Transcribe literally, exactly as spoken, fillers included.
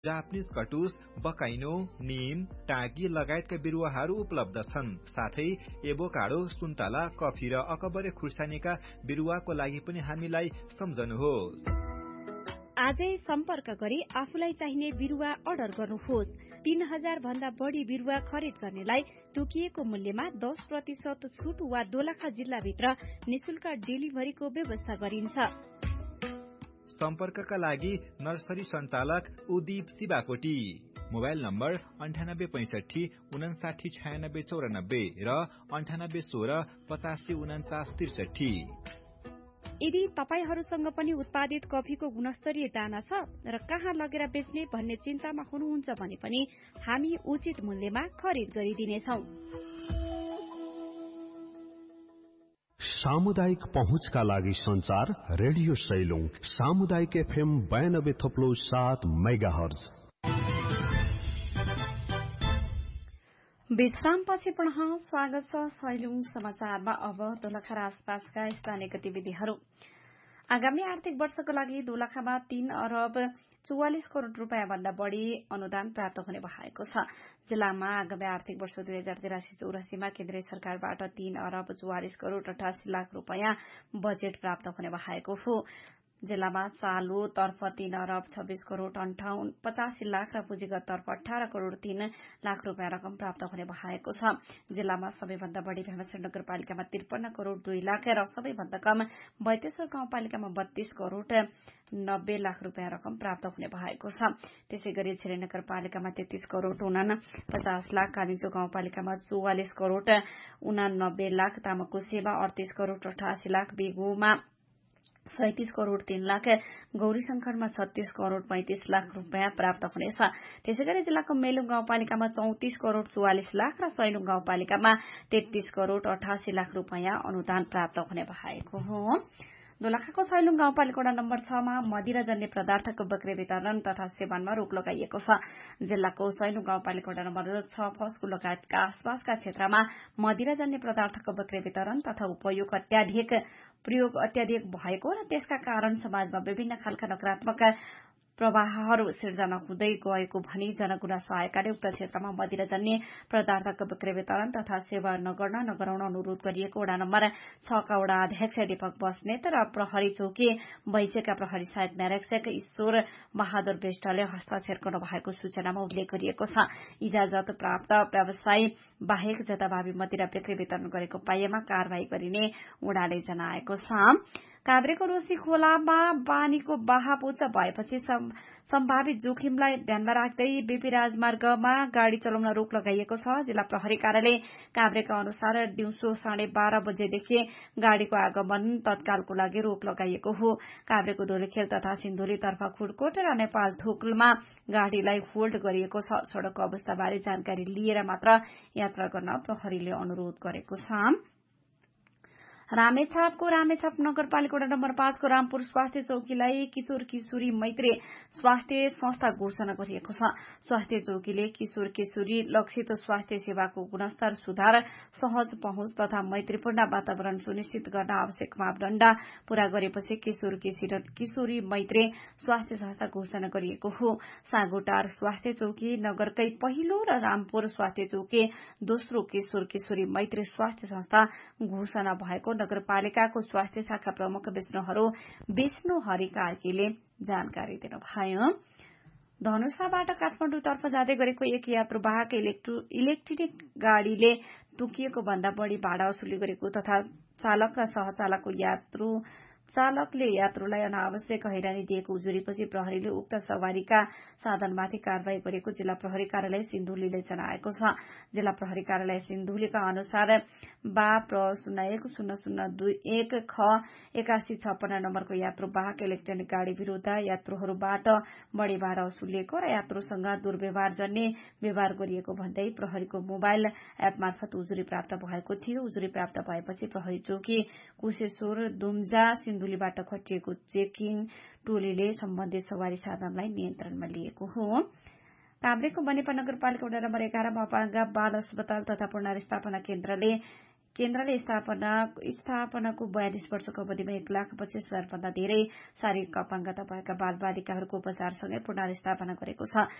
Japanese कटुस, बकाइनो, नीम, टाँकी लगायतका बिरुवाहरू उपलब्ध छन्। साथै एभोकाडो, सुन्तला, कफी र अकबरे खुर्सानीका बिरुवाको लागि पनि हामीलाई सम्झनुहोस्। आजै सम्पर्क गरी आफूलाई चाहिने बिरुवा अर्डर गर्नुहोस्। तीन हजार भन्दा बढी बिरुवा खरिद गर्नेलाई तोकिएको मूल्यमा दस प्रतिशत छुट वा दोलखा जिल्लाभित्र निशुल्क डेलिभरीको व्यवस्था गरिन्छ। सम्पर्कका लागि नर्सरी सञ्चालक उदीप शिवाकोटी, मोबाइल नम्बर अन्ठानब्बे पैंसठी उनासाठी छयानब्बे चौरानब्बे र अन्ठानब्बे सोह्र पचासी उनाचास त्रिसठी। यदि तपाईहरूसँग पनि उत्पादित कफीको गुणस्तरीय दाना छ र कहाँ लगेर बेच्ने भन्ने चिन्तामा हुनुहुन्छ भने पनि हामी उचित मूल्यमा खरिद गरिदिनेछौँ। सामुदायिक पहुँचका लागि संचार रेडियो सैलुङ सामुदायिक एफएम बयानब्बे थप्लो सात मेगाहर्ज। विश्रामपछि पुनः स्वागत छ सैलुङ समाचारमा। अब दोलखा र आसपासका स्थानीय गतिविधिहरू। आगामी आर्थिक वर्षको लागि दोलखामा तीन अरब चौवालिस करोड़ रूपियाँ भन्दा बढ़ी अनुदान प्राप्त हुने भएको छ। जिल्लामा आगामी आर्थिक वर्ष दुई हजार तिरासी चौरासीमा केन्द्रीय सरकारबाट तीन अरब चौवालिस करोड़ अठासी लाख रूपियाँ बजेट प्राप्त हुने भएको हो। जिल्लामा चालू तर्फ तीन अरब छब्बीस करोड़ अन्ठाउन्न पचासी लाख र पुँजीगत तर्फ अठारह करोड़ तीन लाख रूपियाँ रकम प्राप्त हुने भएको छ। जिल्लामा सबैभन्दा बढ़ी भीमसेन नगरपालिकामा त्रिपन्न करोड़ दुई लाख र सबैभन्दा कम बैतेश्वर गाउँपालिकामा बत्तीस करोड़ नब्बे लाख रूपियाँ रकम प्राप्त हुने भएको छ। त्यसै गरी झिरे नगरपालिकामा तेत्तीस करोड़ उना पचास लाख, कालिन्चो गाउँपालिकामा चौवालिस करोड़ उनानब्बे लाख, तामाको सेवा अडतीस करोड़ अठासी लाख, बेगुमा सैंतीस करोड़ तीन लाख, गौरी शंकरमा छत्तीस करोड़ पैंतीस लाख रूपियाँ प्राप्त हुनेछ। त्यसै गरी जिल्लाको मेलुङ गाउँपालिकामा चौतिस करोड़ चौवालिस लाख र सैलुङ गाउँपालिकामा तेत्तीस करोड़ अठासी लाख रूपियाँ अनुदान प्राप्त हुने भएको हो। दोलखाको सैलुङ गाउँपालिका वडा नम्बर छमा मदिराजन्य पदार्थको बिक्री वितरण तथा सेवनमा रोक लगाइएको छ। जिल्लाको सैलुङ गाउँपालिका वडा नम्बर छ फस्कु लगायतका आसपासका क्षेत्रमा मदिराजन्य पदार्थको बिक्री वितरण तथा उपयोग अत्याधिक प्रयोग अत्याधिक भएको र त्यसका कारण समाजमा विभिन्न खालका नकारात्मक प्रवाहहरू सिर्जना हुँदै गएको भनी जनगुनासो आएकाले उक्त क्षेत्रमा मदिराजन्य पदार्थको बिक्री वितरण तथा सेवा नगर्न नगराउन अनुरोध गरिएको वडा नम्बर छका वडा अध्यक्ष दीपक बस्नेत र प्रहरी चौकी वैसेका प्रहरी सहायक निरीक्षक ईश्वर बहादुर विष्टले हस्ताक्षर गर्नुभएको सूचनामा उल्लेख गरिएको छ। इजाजत प्राप्त व्यवसायी बाहेक जताभावी मदिरा बिक्री वितरण गरेको पाइएमा कारवाही गरिने वडाले जनाएको छ। काभ्रेको रोशी खोलामा पानीको बहाव उच्च भएपछि सम्भावित जोखिमलाई ध्यानमा राख्दै बीपी राजमार्गमा गाड़ी चलाउन रोक लगाइएको छ। जिल्ला प्रहरी कार्यालय काभ्रेका अनुसार दिउँसो साढे बाह्र बजेदेखि गाड़ीको आगमन तत्कालको लागि रोक लगाइएको हो। काभ्रेको दोलीखेल तथा सिन्धुलीतर्फ खुडकोट र नेपाल थोकलमा गाड़ीलाई होल्ड गरिएको छ। सड़कको अवस्थाबारे जानकारी लिएर मात्र यात्रा गर्न प्रहरीले अनुरोध गरेको छ। रामेछापको रामेछाप नगरपालिका वडा नम्बर पाँचको रामपुर स्वास्थ्य चौकीलाई किशोर किशोरी मैत्री स्वास्थ्य संस्था घोषणा गरिएको छ। स्वास्थ्य चौकीले किशोर किशोरी लक्षित स्वास्थ्य सेवाको गुणस्तर सुधार, सहज पहुँच तथा मैत्रीपूर्ण वातावरण सुनिश्चित गर्न आवश्यक मापदण्ड पूरा गरेपछि किशोर किशोरी मैत्री स्वास्थ्य संस्था घोषणा गरिएको हो। सागोटार स्वास्थ्य चौकी नगरकै पहिलो र रामपुर स्वास्थ्य चौकी दोस्रो किशोर किशोरी मैत्री स्वास्थ्य संस्था घोषणा भएको नगरपालिकाको स्वास्थ्य शाखा प्रमुख विष्णुहरू विष्णु हरि कार्कीले जानकारी दिनुभयो। धनुषाबाट काठमाडौँतर्फ जाँदै गरेको एक यात्रुवाहक इलेक्ट्रिक गाड़ीले तोकिएको भन्दा बढ़ी भाडा वसूली गरेको तथा चालक र सहचालकको यात्रु चालकले यात्रुलाई अनावश्यक हैरानी दिएको उजुरीपछि प्रहरीले उक्त सवारीका साधनमाथि कारवाही गरेको जिल्ला प्रहरी कार्यालय सिन्धुलीले जनाएको छ। जिल्ला प्रहरी कार्यालय सिन्धुलीका अनुसार बा प्र शून्य एक शून्य शून्य दुई एक ख एकासी छप्पन्न नम्बरको यात्रुवाहक इलेक्ट्रोनिक गाड़ी विरूद्ध यात्रुहरूबाट बढ़ी भाडा वसूलिएको र यात्रुसँग दुर्व्यवहार जन्य व्यवहार गरिएको भन्दै प्रहरीको मोबाइल एप मार्फत उजुरी प्राप्त भएको थियो। उजुरी प्राप्त भएपछि प्रहरी चौकी कुशेश्वर दुम्जा सिन्धुलीबाट खटिएको चेकिङ टोलीले सम्बन्धित सवारी साधनलाई नियन्त्रणमा लिएको हो। काभ्रेको बनेपा नगरपालिका वडा नम्बर एघार मापाङ्गा बाल अस्पताल तथा पुनर्स्थापना केन्द्रले केन्द्रले स्थापना स्थापनाको बयालिस वर्षको अवधिमा एक लाख पच्चीस हजार भन्दा धेरै शारीरिक अपाङ्गता भएका बाल बालिकाहरूको उपचारसँगै प्रणाली स्थापना गरेको छ।